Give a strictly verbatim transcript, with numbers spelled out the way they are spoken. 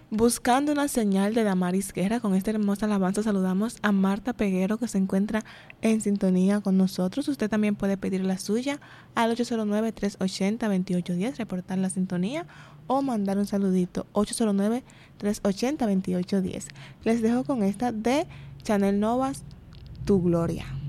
Buscando una señal de Damaris Guerra. Con esta hermosa alabanza saludamos a Marta Peguero, que se encuentra en sintonía con nosotros. Usted también puede pedir la suya al ocho cero nueve, tres ocho cero, dos ocho uno cero, reportar la sintonía o mandar un saludito ocho cero nueve, tres ocho cero, dos ocho uno cero. Les dejo con esta de Chanel Novas, Tu Gloria.